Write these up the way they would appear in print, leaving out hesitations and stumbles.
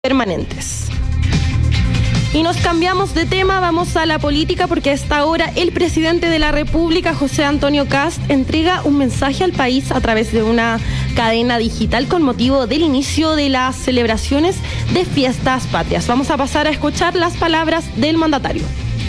permanentes. Y nos cambiamos de tema, vamos a la política, porque a esta hora el presidente de la República, José Antonio Kast, entrega un mensaje al país a través de una cadena digital con motivo del inicio de las celebraciones de fiestas patrias. Vamos a pasar a escuchar las palabras del mandatario.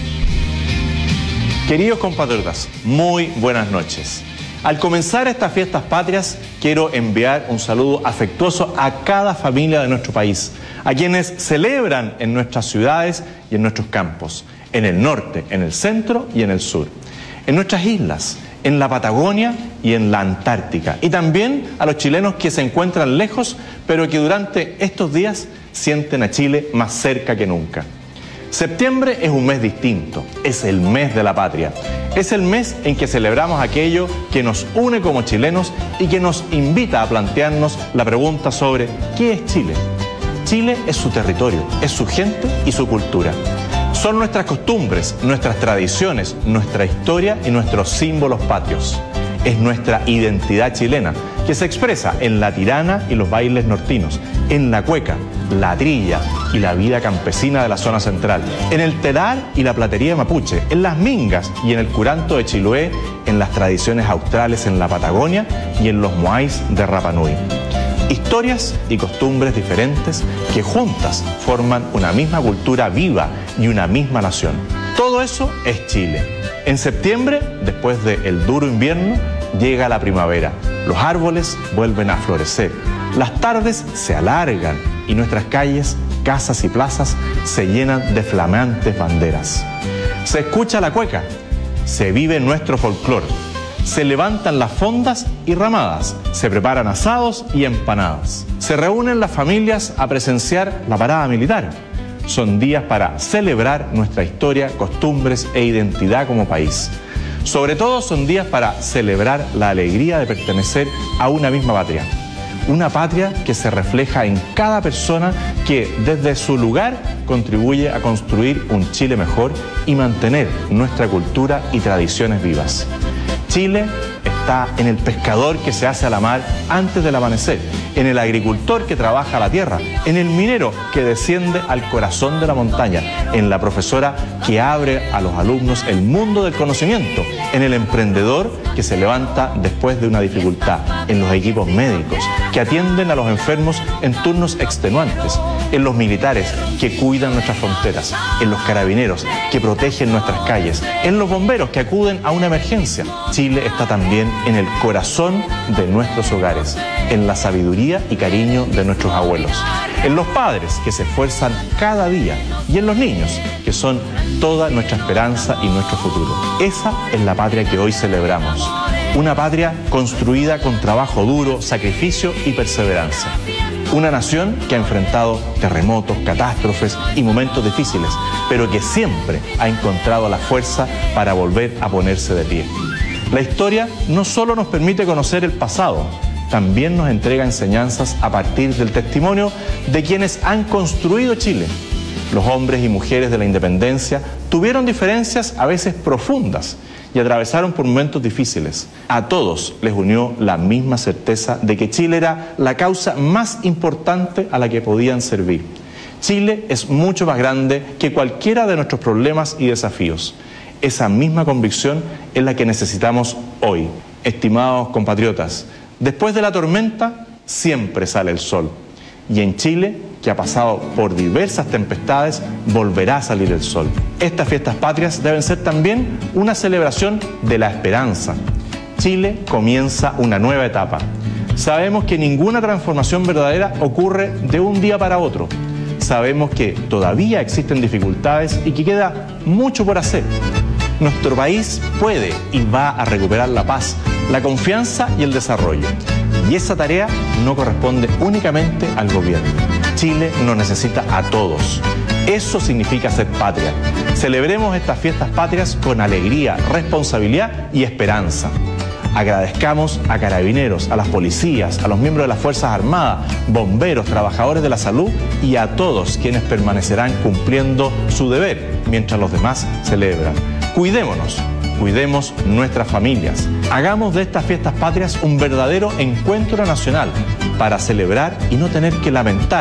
Queridos compatriotas, muy buenas noches. Al comenzar estas fiestas patrias, quiero enviar un saludo afectuoso a cada familia de nuestro país, a quienes celebran en nuestras ciudades y en nuestros campos, en el norte, en el centro y en el sur, en nuestras islas, en la Patagonia y en la Antártica, y también a los chilenos que se encuentran lejos, pero que durante estos días sienten a Chile más cerca que nunca. Septiembre es un mes distinto, es el mes de la patria. Es el mes en que celebramos aquello que nos une como chilenos y que nos invita a plantearnos la pregunta sobre ¿qué es Chile? Chile es su territorio, es su gente y su cultura. Son nuestras costumbres, nuestras tradiciones, nuestra historia y nuestros símbolos patrios. Es nuestra identidad chilena, que se expresa en la tirana y los bailes nortinos, en la cueca, la trilla y la vida campesina de la zona central, en el telar y la platería mapuche, en las mingas y en el curanto de Chiloé, en las tradiciones australes en la Patagonia y en los moais de Rapa Nui. Historias y costumbres diferentes que juntas forman una misma cultura viva y una misma nación. Todo eso es Chile. En septiembre, después del duro invierno, llega la primavera. Los árboles vuelven a florecer. Las tardes se alargan y nuestras calles, casas y plazas se llenan de flamantes banderas. Se escucha la cueca, se vive nuestro folclor, se levantan las fondas y ramadas, se preparan asados y empanadas. Se reúnen las familias a presenciar la parada militar. Son días para celebrar nuestra historia, costumbres e identidad como país. Sobre todo son días para celebrar la alegría de pertenecer a una misma patria. Una patria que se refleja en cada persona que desde su lugar contribuye a construir un Chile mejor y mantener nuestra cultura y tradiciones vivas. Chile está en el pescador que se hace a la mar antes del amanecer, en el agricultor que trabaja la tierra, en el minero que desciende al corazón de la montaña, en la profesora que abre a los alumnos el mundo del conocimiento, en el emprendedor que se levanta después de una dificultad, en los equipos médicos que atienden a los enfermos en turnos extenuantes, en los militares que cuidan nuestras fronteras, en los carabineros que protegen nuestras calles, en los bomberos que acuden a una emergencia. Chile está también en el corazón de nuestros hogares, en la sabiduría y cariño de nuestros abuelos, en los padres que se esfuerzan cada día y en los niños que son toda nuestra esperanza y nuestro futuro. Esa es la patria que hoy celebramos, una patria construida con trabajo duro, sacrificio y perseverancia. Una nación que ha enfrentado terremotos, catástrofes y momentos difíciles, pero que siempre ha encontrado la fuerza para volver a ponerse de pie. La historia no solo nos permite conocer el pasado, también nos entrega enseñanzas a partir del testimonio de quienes han construido Chile. Los hombres y mujeres de la independencia tuvieron diferencias a veces profundas y atravesaron por momentos difíciles. A todos les unió la misma certeza de que Chile era la causa más importante a la que podían servir. Chile es mucho más grande que cualquiera de nuestros problemas y desafíos. Esa misma convicción es la que necesitamos hoy. Estimados compatriotas, después de la tormenta siempre sale el sol. Y en Chile, que ha pasado por diversas tempestades, volverá a salir el sol. Estas fiestas patrias deben ser también una celebración de la esperanza. Chile comienza una nueva etapa. Sabemos que ninguna transformación verdadera ocurre de un día para otro. Sabemos que todavía existen dificultades y que queda mucho por hacer. Nuestro país puede y va a recuperar la paz, la confianza y el desarrollo. Y esa tarea no corresponde únicamente al gobierno. Chile nos necesita a todos. Eso significa ser patria. Celebremos estas fiestas patrias con alegría, responsabilidad y esperanza. Agradezcamos a carabineros, a las policías, a los miembros de las Fuerzas Armadas, bomberos, trabajadores de la salud y a todos quienes permanecerán cumpliendo su deber mientras los demás celebran. Cuidémonos, cuidemos nuestras familias. Hagamos de estas fiestas patrias un verdadero encuentro nacional para celebrar y no tener que lamentar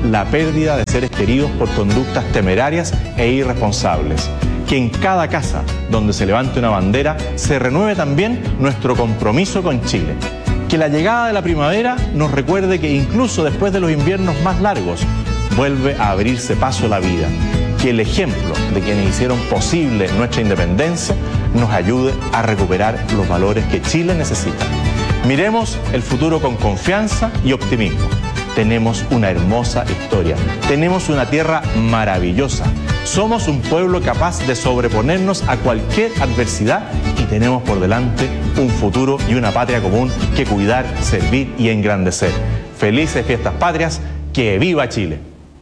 la pérdida de seres queridos por conductas temerarias e irresponsables. Que en cada casa donde se levante una bandera se renueve también nuestro compromiso con Chile. Que la llegada de la primavera nos recuerde que incluso después de los inviernos más largos, vuelve a abrirse paso la vida. Que el ejemplo de quienes hicieron posible nuestra independencia nos ayude a recuperar los valores que Chile necesita. Miremos el futuro con confianza y optimismo. Tenemos una hermosa historia, tenemos una tierra maravillosa, somos un pueblo capaz de sobreponernos a cualquier adversidad y tenemos por delante un futuro y una patria común que cuidar, servir y engrandecer. Felices Fiestas Patrias, que viva Chile.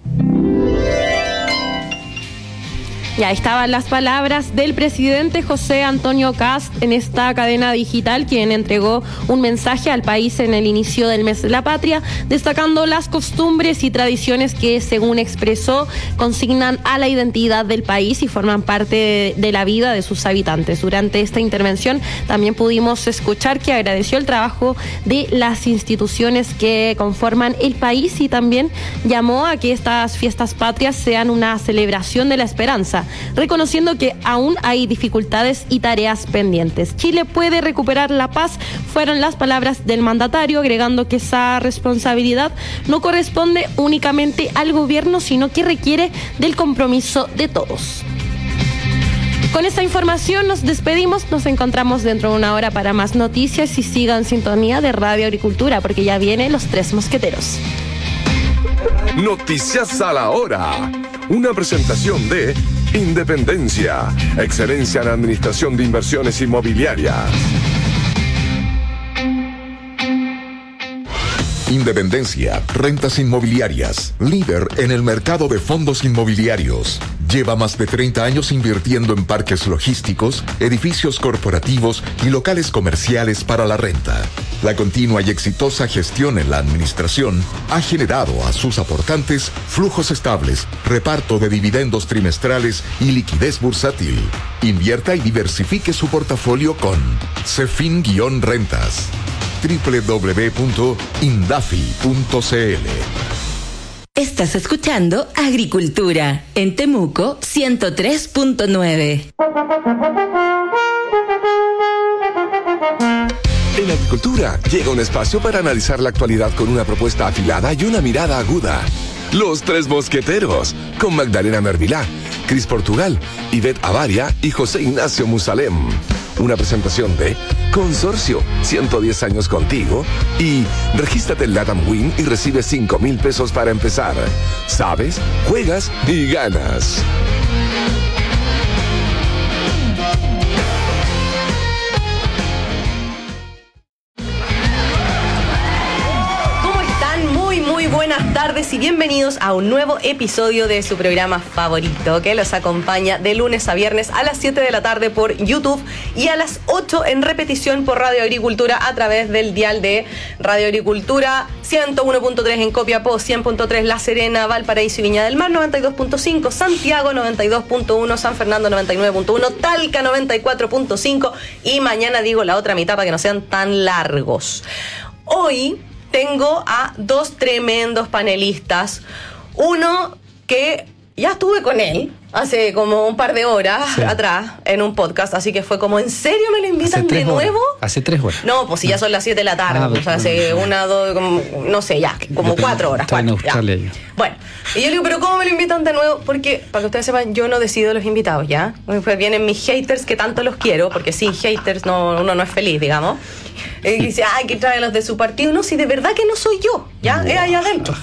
Y ahí estaban las palabras del presidente José Antonio Kast en esta cadena digital, quien entregó un mensaje al país en el inicio del mes de la patria, destacando las costumbres y tradiciones que, según expresó, consignan a la identidad del país y forman parte de la vida de sus habitantes. Durante esta intervención también pudimos escuchar que agradeció el trabajo de las instituciones que conforman el país y también llamó a que estas fiestas patrias sean una celebración de la esperanza, reconociendo que aún hay dificultades y tareas pendientes. Chile puede recuperar la paz, fueron las palabras del mandatario, agregando que esa responsabilidad no corresponde únicamente al gobierno, sino que requiere del compromiso de todos. Con esta información nos despedimos, nos encontramos dentro de una hora para más noticias y sigan en sintonía de Radio Agricultura, porque ya vienen los Tres Mosqueteros. Noticias a la hora. Una presentación de Independencia, excelencia en administración de inversiones inmobiliarias. Independencia, rentas inmobiliarias, líder en el mercado de fondos inmobiliarios. Lleva más de 30 años invirtiendo en parques logísticos, edificios corporativos y locales comerciales para la renta. La continua y exitosa gestión en la administración ha generado a sus aportantes flujos estables, reparto de dividendos trimestrales y liquidez bursátil. Invierta y diversifique su portafolio con Cefin-Rentas. www.indafi.cl. Estás escuchando Agricultura en Temuco 103.9. En Agricultura llega un espacio para analizar la actualidad con una propuesta afilada y una mirada aguda. Los Tres Mosqueteros, con Magdalena Mervilá, Cris Portugal, Ivette Avaria y José Ignacio Musalem. Una presentación de Consorcio, 110 años contigo, y regístrate en LATAM Win y recibe 5,000 pesos para empezar. Sabes, juegas y ganas. Buenas tardes y bienvenidos a un nuevo episodio de su programa favorito, que los acompaña de lunes a viernes a las 7 de la tarde por YouTube y a las 8 en repetición por Radio Agricultura a través del dial de Radio Agricultura 101.3 en Copiapó, 100.3 La Serena, Valparaíso y Viña del Mar, 92.5 Santiago, 92.1 San Fernando, 99.1 Talca, 94.5 y mañana digo la otra mitad para que no sean tan largos. Hoy tengo a dos tremendos panelistas. Uno que ya estuve con él hace como un par de horas atrás en un podcast, así que fue como, ¿en serio me lo invitan de nuevo? Hace 3 horas. No, pues si ya son las 7 de la tarde, o sea, hace una, dos, como, no sé, ya, como 4 horas. Está en Australia ya. Bueno, y yo le digo, ¿pero cómo me lo invitan de nuevo? Porque, para que ustedes sepan, yo no decido los invitados, ¿ya? Después vienen mis haters, que tanto los quiero, porque sin haters uno no es feliz, digamos. Y dice, ay, que trae los de su partido. No, si de verdad que no soy yo, ¿ya? Es allá adentro.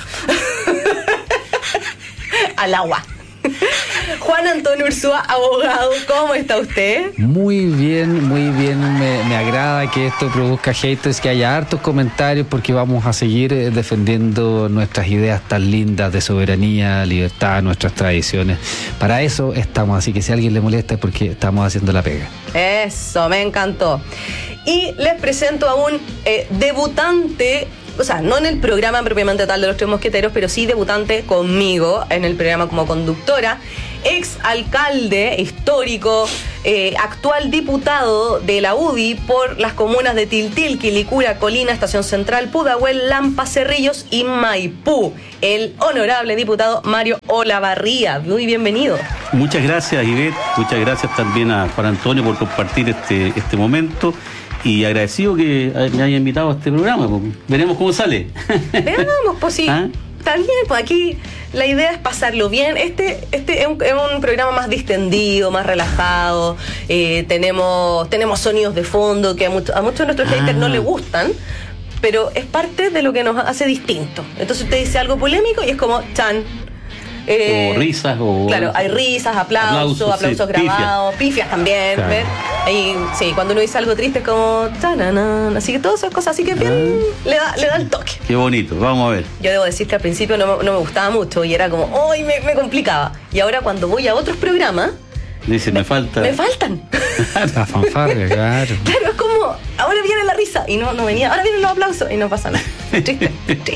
Al agua. Juan Antonio Ursúa, abogado, ¿cómo está usted? Muy bien, muy bien. Me agrada que esto produzca haters, que haya hartos comentarios, porque vamos a seguir defendiendo nuestras ideas tan lindas de soberanía, libertad, nuestras tradiciones. Para eso estamos, así que si a alguien le molesta es porque estamos haciendo la pega. Eso, me encantó. Y les presento a un debutante, o sea, no en el programa propiamente tal de los Tres Mosqueteros, pero sí debutante conmigo en el programa como conductora. ex alcalde histórico, actual diputado de la UDI por las comunas de Tiltil, Quilicura, Colina, Estación Central, Pudahuel, Lampa, Cerrillos y Maipú, el honorable diputado Mario Olavarría. Muy bienvenido. Muchas gracias, Ivette. Muchas gracias también a Juan Antonio por compartir este momento. Y agradecido que me haya invitado a este programa. Veremos cómo sale. Veamos, pues sí. ¿Ah? Está bien, pues aquí la idea es pasarlo bien. Este es un programa más distendido, más relajado. Tenemos sonidos de fondo que a muchos de nuestros haters no les gustan, pero es parte de lo que nos hace distinto. Entonces usted dice algo polémico y es como chan. O risas, o... Claro, hay risas, aplausos sí, grabados, pifias también, claro. ¿Ves? Ahí, sí, cuando uno dice algo triste es como tananan, así que todas esas cosas, así que bien, le da el toque. Qué bonito, vamos a ver. Yo debo decir que al principio no me gustaba mucho y era como, ¡ay! Me complicaba. Y ahora cuando voy a otros programas, dice, me faltan. La fanfarria, claro. Claro, es como, ahora viene la risa y no venía, ahora vienen los aplausos y no pasa nada. Triste.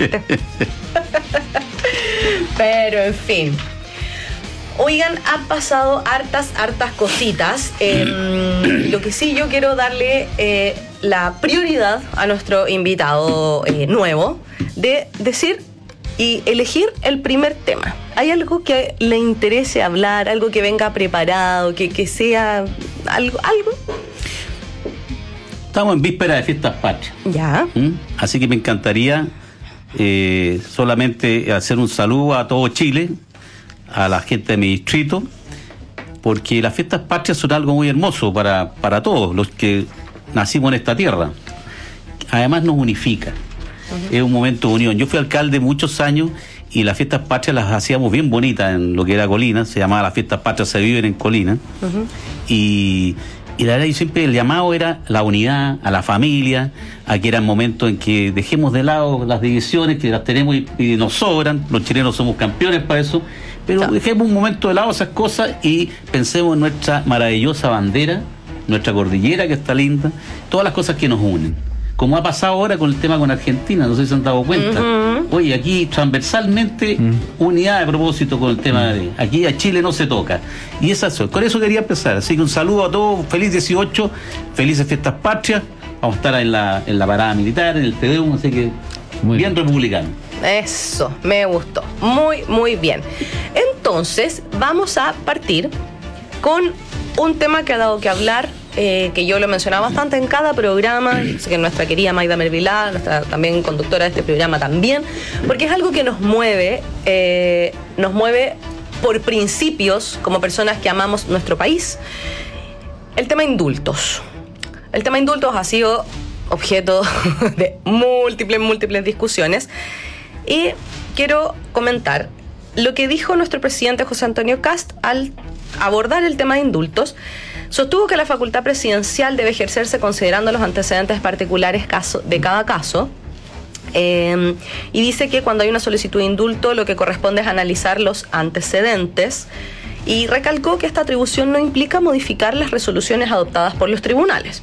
Pero en fin. Oigan, han pasado hartas cositas. Lo que sí yo quiero darle la prioridad a nuestro invitado nuevo de decir y elegir el primer tema. ¿Hay algo que le interese hablar? ¿Algo que venga preparado? ¿Que sea algo? Estamos en víspera de fiestas patrias. Ya. Así que me encantaría solamente hacer un saludo a todo Chile, a la gente de mi distrito, porque las fiestas patrias son algo muy hermoso para todos los que nacimos en esta tierra. Además nos unifica. Es un momento de unión. Yo fui alcalde muchos años y las fiestas patrias las hacíamos bien bonitas en lo que era Colina, se llamaba las fiestas patrias se viven en Colina. Y la verdad, yo siempre el llamado era la unidad, a la familia, a que eran momentos en que dejemos de lado las divisiones, que las tenemos y nos sobran, los chilenos somos campeones para eso, pero dejemos un momento de lado esas cosas y pensemos en nuestra maravillosa bandera, nuestra cordillera que está linda, todas las cosas que nos unen. Como ha pasado ahora con el tema con Argentina, no sé si se han dado cuenta. Oye, aquí transversalmente unidad de propósito con el tema de... Aquí a Chile no se toca. Y con eso quería empezar. Así que un saludo a todos, feliz 18, felices fiestas patrias. Vamos a estar en la parada militar, en el Tedeum, así que bien republicano. Eso, me gustó. Muy, muy bien. Entonces, vamos a partir con un tema que ha dado que hablar, que yo lo he mencionado bastante en cada programa, que nuestra querida Maida Mervilá, nuestra también conductora de este programa también, porque es algo que nos mueve por principios como personas que amamos nuestro país. El tema indultos. El tema indultos ha sido objeto de múltiples discusiones y quiero comentar lo que dijo nuestro presidente José Antonio Kast al abordar el tema de indultos. Sostuvo que la facultad presidencial debe ejercerse considerando los antecedentes particulares de cada caso. Y dice que cuando hay una solicitud de indulto lo que corresponde es analizar los antecedentes, y recalcó que esta atribución no implica modificar las resoluciones adoptadas por los tribunales.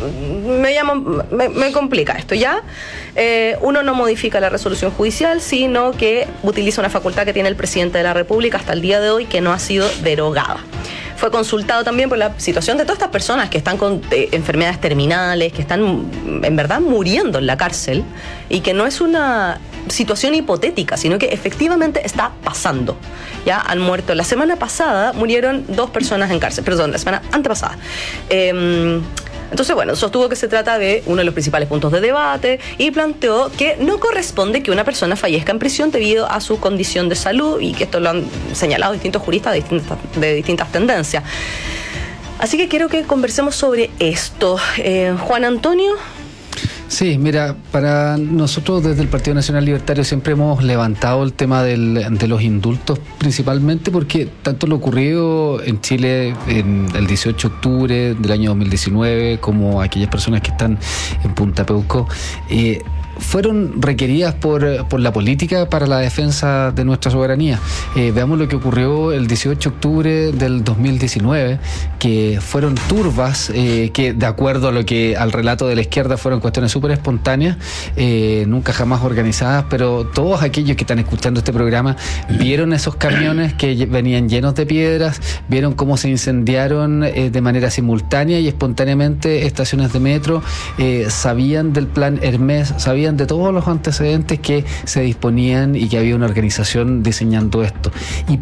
Me complica esto, ¿ya? Uno no modifica la resolución judicial, sino que utiliza una facultad que tiene el presidente de la República hasta el día de hoy, que no ha sido derogada. Fue consultado también por la situación de todas estas personas que están con enfermedades terminales, que están en verdad muriendo en la cárcel, y que no es una situación hipotética, sino que efectivamente está pasando. Ya han muerto. La semana pasada murieron 2 personas en cárcel, perdón, la semana antepasada. Entonces, bueno, sostuvo que se trata de uno de los principales puntos de debate y planteó que no corresponde que una persona fallezca en prisión debido a su condición de salud, y que esto lo han señalado distintos juristas de distintas tendencias. Así que quiero que conversemos sobre esto. Juan Antonio. Sí, mira, para nosotros desde el Partido Nacional Libertario siempre hemos levantado el tema de los indultos, principalmente porque tanto lo ocurrido en Chile en el 18 de octubre del año 2019 como aquellas personas que están en Punta Peuco, fueron requeridas por la política para la defensa de nuestra soberanía. Veamos lo que ocurrió el 18 de octubre del 2019, que fueron turbas, que de acuerdo a lo que al relato de la izquierda fueron cuestiones súper espontáneas, nunca jamás organizadas, pero todos aquellos que están escuchando este programa vieron esos camiones que venían llenos de piedras, vieron cómo se incendiaron de manera simultánea y espontáneamente estaciones de metro, sabían del plan Hermes, sabían de todos los antecedentes que se disponían y que había una organización diseñando esto. Y